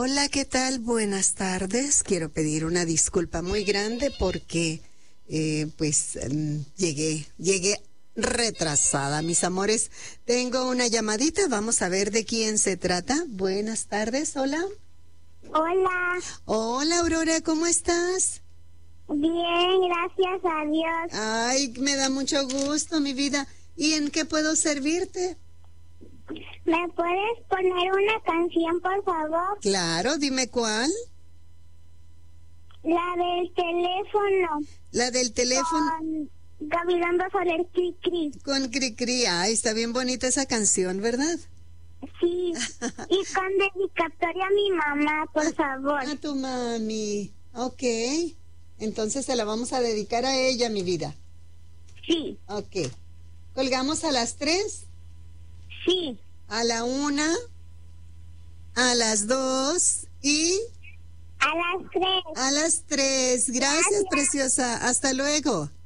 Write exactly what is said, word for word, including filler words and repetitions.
Hola, ¿qué tal? Buenas tardes. Quiero pedir una disculpa muy grande porque eh, pues mm, llegué, llegué retrasada, mis amores. Tengo una llamadita, vamos a ver de quién se trata. Buenas tardes, hola. Hola, Hola, Aurora, ¿cómo estás? bien, gracias a Dios. Ay, me da mucho gusto, mi vida. ¿Y en qué puedo servirte? ¿Me puedes poner una canción, por favor? Claro, dime cuál. La del teléfono, La del teléfono con Gavilando Soler Cri Cri. con Cricri. Ay, está bien bonita esa canción, ¿verdad? Sí, y con dedicatoria a mi mamá, por favor. A tu mami. Ok. Entonces se la vamos a dedicar a ella, mi vida. Sí, Ok. Colgamos a las tres, sí, a la una, a las dos y a las tres. a las tres. Gracias, Gracias. preciosa. Hasta luego.